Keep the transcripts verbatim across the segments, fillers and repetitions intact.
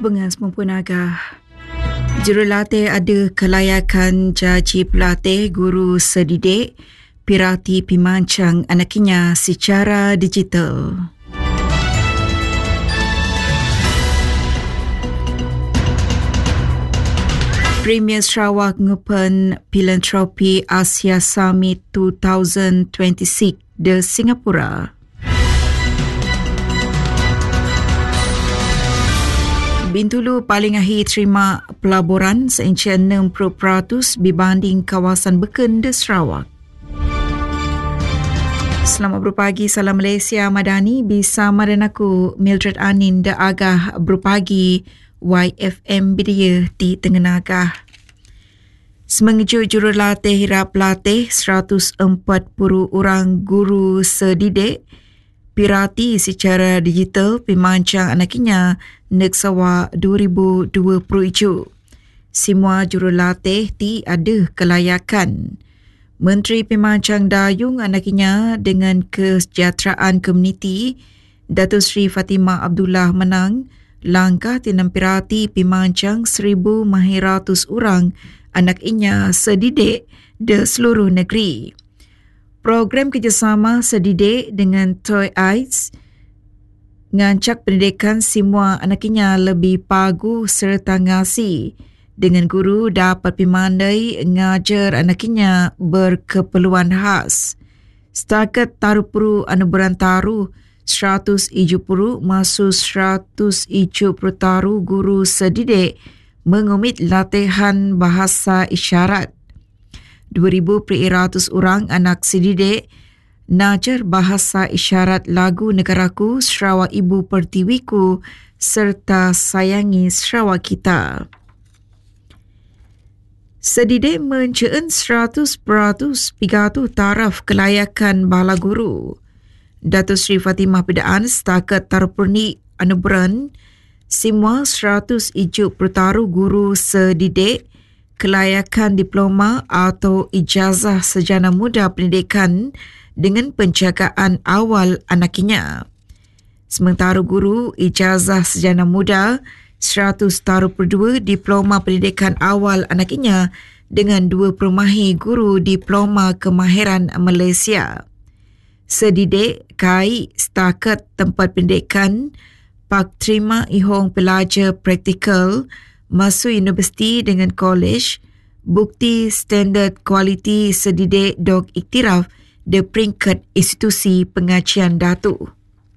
Bengang Semampu Naga. Jurulatih ada kelayakan jaji pelatih guru sedidik pirati pimancang anakinya secara digital. Premier Sarawak ngupen Philanthropy Asia Summit dua ribu dua puluh enam di Singapura. Bintulu paling akhir terima pelaburan seinca enam puluh peratus berbanding kawasan beken di Sarawak. Selamat berpagi, salam Malaysia Madani. Bersama dengan aku Mildred Anin da Agah berpagi Y F M Bidya di Tenggah. Semengejuk jurulatih hirap pelatih seratus empat puluh orang guru sedidik pirati secara digital pimancang anakinya Neksawa dua ribu dua puluh tujuh. Semua jurulatih ti ada kelayakan. Menteri Pimancang Dayung anakinya dengan kesejahteraan komuniti Datuk Seri Fatimah Abdullah menang langkah tinam pirati pimancang seribu mahiratus orang anak inya sedidik di seluruh negeri. Program kerjasama sedidik dengan Toy Eyes ngancak pendidikan semua anakinya lebih pagu serta ngasi dengan guru dapat pimandai ngajar anakinya berkeperluan khas. Setakat taruh puru anugerah taruh seratus tujuh puluh masuk seratus tujuh puluh taruh guru sedidik mengumit latihan bahasa isyarat. dua ribu peratus orang anak sedidik najar bahasa isyarat lagu negaraku, Sarawak Ibu Pertiwiku serta sayangi Sarawak kita. Sedidik menceen seratus peratus pigatu taraf kelayakan bala guru. Datuk Seri Fatimah Pedaan setakat tarpurni anuberan semua seratus tujuh puluh taruh guru sedidik kelayakan diploma atau ijazah sarjana muda pendidikan dengan penjagaan awal anakinya. Sementara guru ijazah sarjana muda seratus taruh perdua diploma pendidikan awal anakinya dengan dua puluh mahir guru diploma kemahiran Malaysia. Sedidik kai setakat tempat pendidikan pak terima ihong pelajar praktikal masuk universiti dengan kolej, bukti standard kualiti sedidik dok iktiraf di peringkat institusi pengajian Datuk.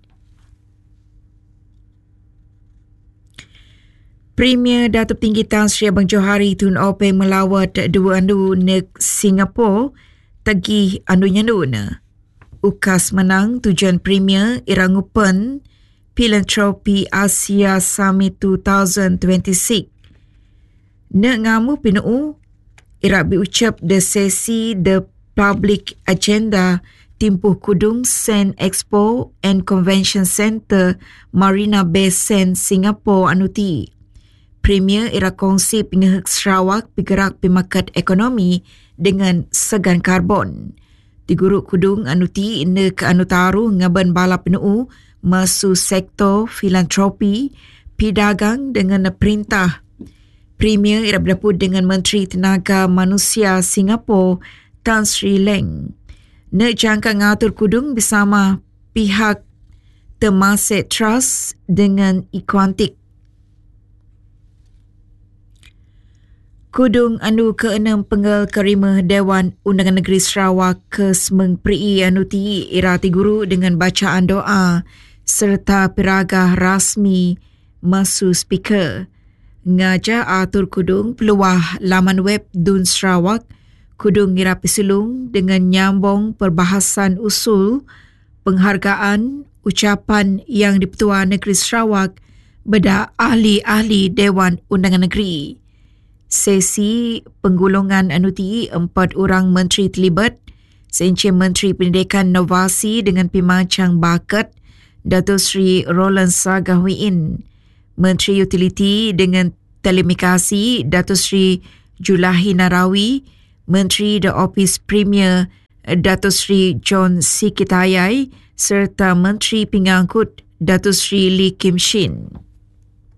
Premier Datuk Tinggi Tan Sri Abang Johari Tun Openg melawat dua andu nek Singapura tagih andu nyanduna. Ukas menang tujuan Premier irangupen Philanthropy Asia Summit dua ribu dua puluh enam. Nek ngamu pinu irak biucap de sesi de public agenda timpuh kudung Sen Expo and Convention Center Marina Bay Sands Singapore anuti. Premier ira kongsi pingehek Sarawak bergerak pemakat ekonomi dengan segan karbon. Di guruk kudung anuti ine ke anutaru ngaban bala pinu masuk sektor filantropi, pidagang dengan perintah. Premier ira berdapat dengan Menteri Tenaga Manusia Singapura Tan Sri Leng. Nek jangka ngatur kudung bersama pihak Temasek Trust dengan Equantic. Kudung anu keenam penggal kerima Dewan Undangan Negeri Sarawak ke Semeng Peri anuti irati guru dengan bacaan doa serta peragah rasmi masu speaker. Ngajar atur kudung peluah laman web Dun Sarawak kudung ira pisulung dengan nyambung perbahasan usul penghargaan ucapan yang di-Pertua Negeri Sarawak beda ahli-ahli Dewan Undangan Negeri. Sesi penggulungan anuti empat orang menteri terlibat, seinca Menteri Pendidikan Inovasi dengan Pimancang Bakat Datuk Seri Roland Sagahwiin, Menteri Utiliti dengan Telekomunikasi Datuk Seri Julahi Narawi, Menteri The Office Premier Datuk Seri John Sikitayai serta Menteri Pengangkut Datuk Seri Lee Kim Shin.